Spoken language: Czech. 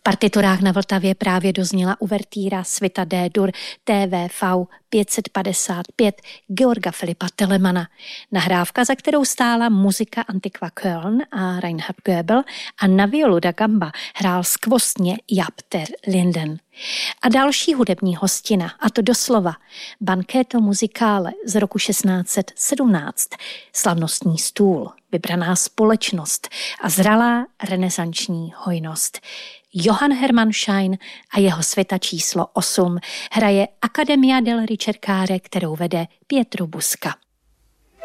partiturách na Vltavě právě dozněla uvertýra Svita D-dur TVV 555 Georga Filipa Telemana. Nahrávka, za kterou stála muzika Antiqua Köln a Reinhard Goebel a na violu da gamba hrál skvostně Jaap ter Linden. A další hudební hostina, a to doslova, Banqueto Musicale z roku 1617, slavnostní stůl, vybraná společnost a zralá renesanční hojnost. Johann Hermann Schein a jeho Svita číslo 8 hraje Accademia del Ricercare, kterou vede Pietro Busca.